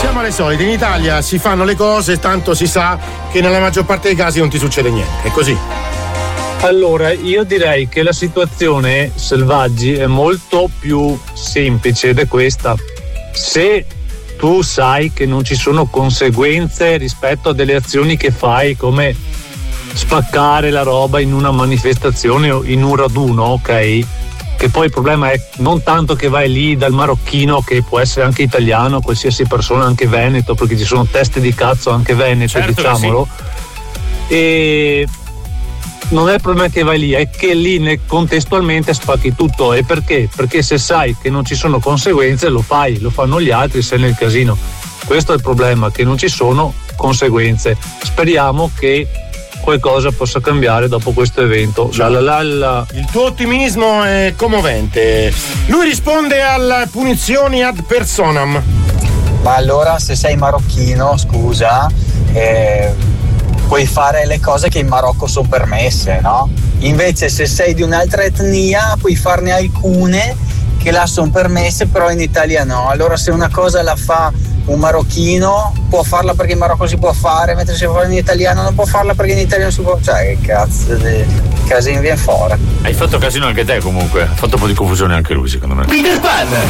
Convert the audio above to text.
Siamo alle solite, in Italia si fanno le cose, tanto si sa che nella maggior parte dei casi non ti succede niente, è così. Allora, io direi che la situazione, Selvaggi, è molto più semplice ed è questa. Se tu sai che non ci sono conseguenze rispetto a delle azioni che fai, come spaccare la roba in una manifestazione o in un raduno, ok? Che poi il problema è non tanto che vai lì dal marocchino, che può essere anche italiano, qualsiasi persona, anche veneto, perché ci sono teste di cazzo anche venete, certo, diciamolo. Sì. E non è il problema che vai lì, è che lì contestualmente spacchi tutto. E perché? Perché se sai che non ci sono conseguenze lo fai, lo fanno gli altri, sei nel casino. Questo è il problema, che non ci sono conseguenze. Speriamo che qualcosa possa cambiare dopo questo evento. Il tuo ottimismo è commovente. Lui risponde alle punizioni ad personam. Ma allora, se sei marocchino, scusa, puoi fare le cose che in Marocco sono permesse, no? Invece se sei di un'altra etnia puoi farne alcune che là sono permesse, però in Italia no. Allora se una cosa la fa un marocchino può farla perché in Marocco si può fare, mentre se fa in italiano non può farla perché in italiano si può. Cioè, che cazzo di casino viene fuori. Hai fatto casino anche te, comunque. Ha fatto un po' di confusione anche lui, secondo me. Peter Pan!